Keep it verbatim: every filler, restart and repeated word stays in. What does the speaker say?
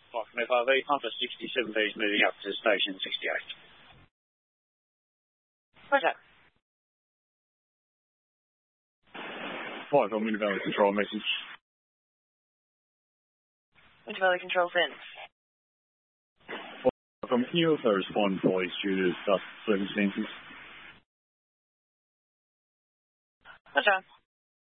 Flight from F R V, Hunter sixty-seven B is moving up to station sixty-eight. Roger. Flight from Winter Valley Control message. Winter Valley Control sends. From can you also respond fully due to such circumstances? Roger.